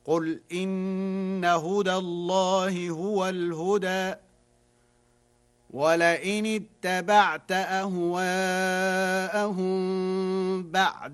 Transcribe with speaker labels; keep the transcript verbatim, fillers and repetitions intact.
Speaker 1: قل إن هدى الله هو الهدى ولئن اتبعت أهواءهم بعد